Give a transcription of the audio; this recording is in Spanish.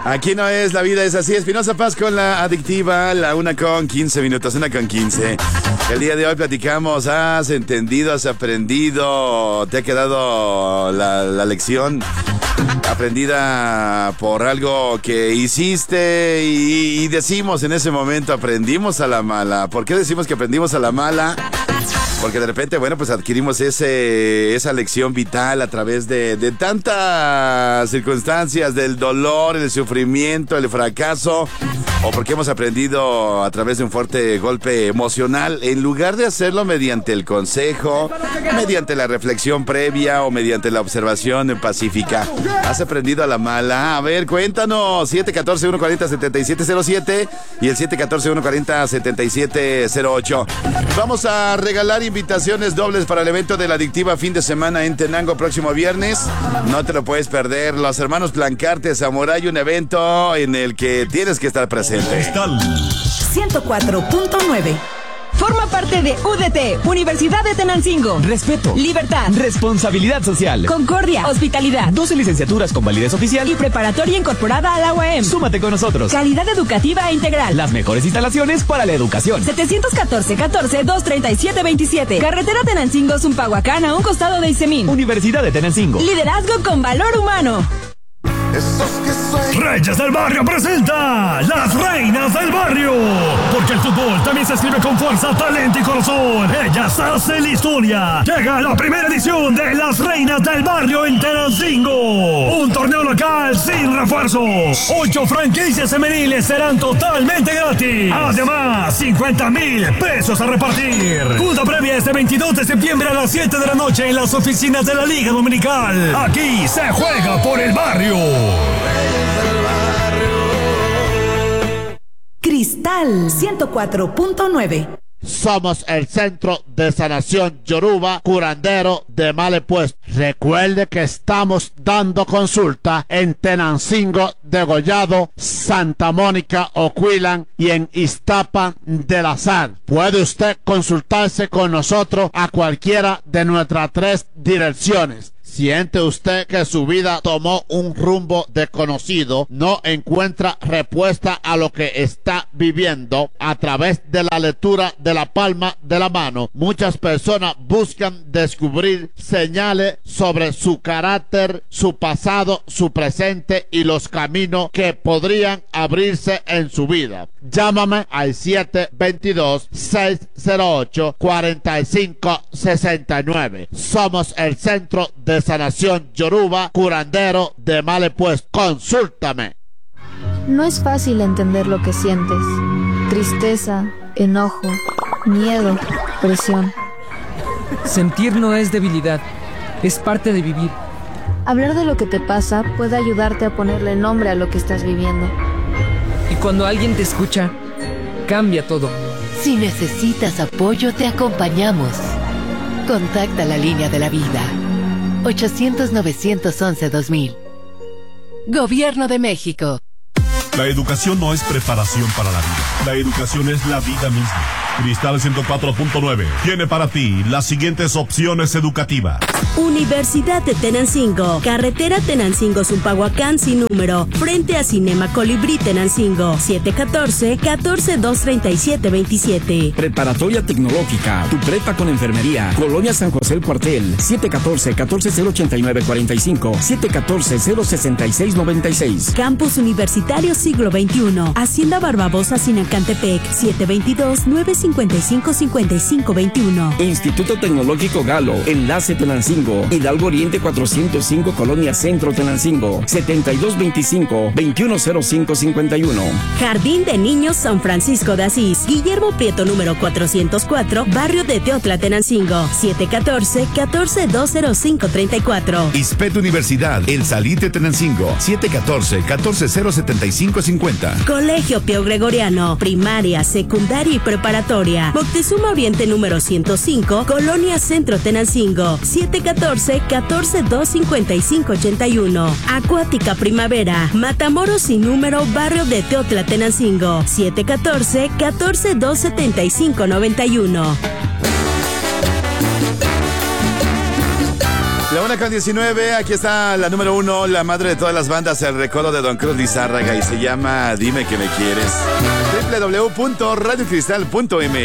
Aquí no es, la vida es así. Espinosa Paz con la adictiva, la 1:15, 1:15. El día de hoy platicamos, has entendido, has aprendido, te ha quedado la lección aprendida por algo que hiciste y decimos en ese momento, aprendimos a la mala. ¿Por qué decimos que aprendimos a la mala? Porque de repente, bueno, pues adquirimos esa lección vital a través de tantas circunstancias, del dolor, el sufrimiento, el fracaso, o porque hemos aprendido a través de un fuerte golpe emocional, en lugar de hacerlo mediante el consejo, mediante la reflexión previa o mediante la observación pacífica. ¿Has aprendido a la mala? A ver, cuéntanos. 714-140-7707 y el 714-140-7708. Vamos a regalar invitaciones dobles para el evento de la adictiva fin de semana en Tenango próximo viernes. No te lo puedes perder. Los hermanos Plancarte Samurai, un evento en el que tienes que estar presente. 104.9. Forma parte de UDT, Universidad de Tenancingo. Respeto, libertad, responsabilidad social, concordia, hospitalidad, 12 licenciaturas con validez oficial y preparatoria incorporada a la UAM. Súmate con nosotros. Calidad educativa e integral. Las mejores instalaciones para la educación. 714-14-237-27. Carretera Tenancingo-Zumpahuacán, a un costado de Isemín. Universidad de Tenancingo. Liderazgo con valor humano. Reyes del Barrio presenta Las Reinas del Barrio, porque el fútbol también se escribe con fuerza, talento y corazón. Ellas hacen la historia. Llega la primera edición de Las Reinas del Barrio en Tenancingo, un torneo local sin refuerzos. 8 franquicias femeniles serán totalmente gratis. Además, 50,000 pesos a repartir. Junta previa este 22 de septiembre a las 7 de la noche en las oficinas de la Liga Dominical. Aquí se juega por el barrio. Cristal 104.9. Somos el Centro de Sanación Yoruba, curandero de males puestos. Recuerde que estamos dando consulta en Tenancingo, Degollado, Santa Mónica, Oquilán y en Iztapa de la Sal. Puede usted consultarse con nosotros a cualquiera de nuestras 3 direcciones. ¿Siente usted que su vida tomó un rumbo desconocido? ¿No encuentra respuesta a lo que está viviendo? A través de la lectura de la palma de la mano, muchas personas buscan descubrir señales sobre su carácter, su pasado, su presente y los caminos que podrían abrirse en su vida. Llámame al 722-608-4569. Somos el Centro de Sanación Yoruba, curandero de males puestos. Consúltame. No es fácil entender lo que sientes. Tristeza, enojo, miedo, presión. Sentir no es debilidad, es parte de vivir. Hablar de lo que te pasa puede ayudarte a ponerle nombre a lo que estás viviendo. Y cuando alguien te escucha, cambia todo. Si necesitas apoyo, te acompañamos. Contacta la línea de la vida. 800-911-2000. Gobierno de México. La educación no es preparación para la vida. La educación es la vida misma. Cristal 104.9 tiene para ti las siguientes opciones educativas. Universidad de Tenancingo, carretera Tenancingo-Zumpahuacán sin número, frente a Cinema Colibrí Tenancingo, 714-14-237-27. Preparatoria Tecnológica, tu prepa con enfermería, Colonia San José el Cuartel, 714-14-089-45, 714-066-96. Campus Universitario Siglo XXI, Hacienda Barbabosa Sinacantepec, 722-955-5521. Instituto Tecnológico Galo, Enlace Tenancingo, Hidalgo Oriente 405, Colonia Centro Tenancingo, 7225-210551. Jardín de Niños San Francisco de Asís, Guillermo Prieto número 404, Barrio de Teotla Tenancingo, 714-14-205-34. ISPET Universidad, El Salite Tenancingo, 714-14-075-50. Colegio Pío Gregoriano, primaria, secundaria y preparatoria. Moctezuma Oriente número 105, Colonia Centro Tenancingo, 714-14-255-81. Acuática Primavera, Matamoros sin número, Barrio de Teotla Tenancingo, 714-14-275-91. La 1:19, aquí está la número 1, la madre de todas las bandas, el recodo de Don Cruz Lizárraga, y se llama Dime que me quieres. www.radiocristal.mx.